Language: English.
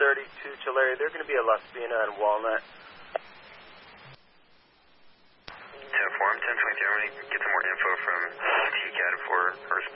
32 Tulare. They're going to be at La Spina and Walnut. 10-4, I'm 10-20 Germany. Get some more info from TCAT for Earth